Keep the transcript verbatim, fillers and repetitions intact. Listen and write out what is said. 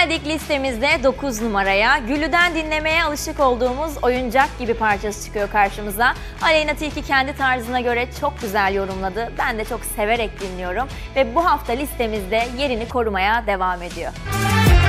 Geldik listemizde dokuz numaraya. Güllü'den dinlemeye alışık olduğumuz Oyuncak gibi parçası çıkıyor karşımıza. Aleyna Tilki kendi tarzına göre çok güzel yorumladı. Ben de çok severek dinliyorum ve bu hafta listemizde yerini korumaya devam ediyor.